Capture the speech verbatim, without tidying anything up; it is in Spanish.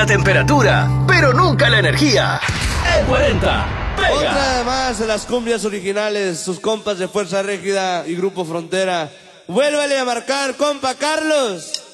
la temperatura, pero nunca la energía. E cuarenta, pega. Otra más de las cumbias originales, sus compas de Fuerza Régida y Grupo Frontera. Vuélvale a marcar, compa Carlos.